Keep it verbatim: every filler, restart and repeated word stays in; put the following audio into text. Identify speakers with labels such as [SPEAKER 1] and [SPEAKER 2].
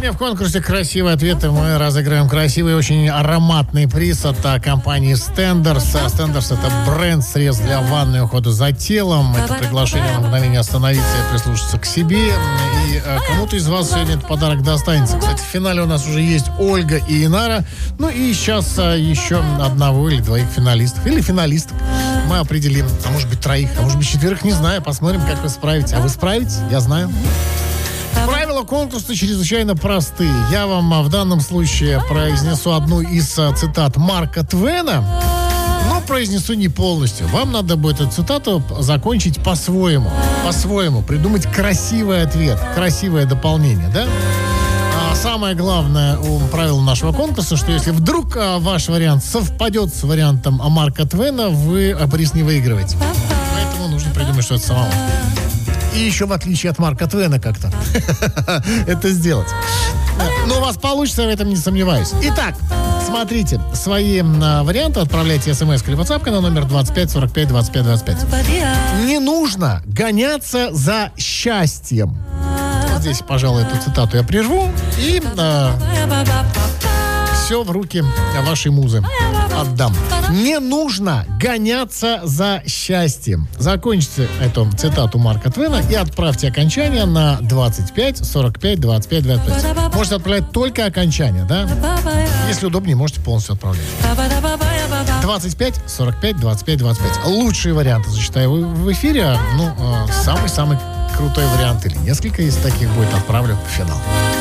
[SPEAKER 1] Сегодня в конкурсе «Красивые ответы» мы разыграем красивый, очень ароматный приз от компании Stenders. Stenders — это бренд средств для ванны и ухода за телом. Это приглашение на мгновение остановиться и прислушаться к себе. И кому-то из вас сегодня этот подарок достанется. Кстати, в финале у нас уже есть Ольга и Инара. Ну и сейчас еще одного или двоих финалистов. Или финалисток мы определим. А может быть троих, а может быть четверых, не знаю. Посмотрим, как вы справитесь. А вы справитесь? Я знаю. Правила конкурса чрезвычайно простые. Я вам в данном случае произнесу одну из цитат Марка Твена, но произнесу не полностью. Вам надо будет эту цитату закончить по-своему. По-своему. Придумать красивый ответ, красивое дополнение, да? А самое главное у правил нашего конкурса, что если вдруг ваш вариант совпадет с вариантом Марка Твена, вы приз не выигрываете. Поэтому нужно придумать что-то самому. И еще в отличие от Марка Твена как-то это сделать. Но у вас получится, я в этом не сомневаюсь. Итак, смотрите, свои а, варианты отправляйте смс или WhatsApp на номер двадцать пять сорок пять двадцать пять двадцать пять. Не нужно гоняться за счастьем. Вот здесь, пожалуй, эту цитату я прерву. И а, все в руки вашей музы отдам. Не нужно гоняться за счастьем. Закончите эту цитату Марка Твена и отправьте окончание на двадцать пять сорок пять двадцать пять двадцать пять. Можете отправлять только окончание, да? Если удобнее, можете полностью отправлять. двадцать пять сорок пять двадцать пять двадцать пять. Лучшие варианты зачитаю в эфире. Ну, самый-самый крутой вариант или несколько из таких будет отправлю в финал.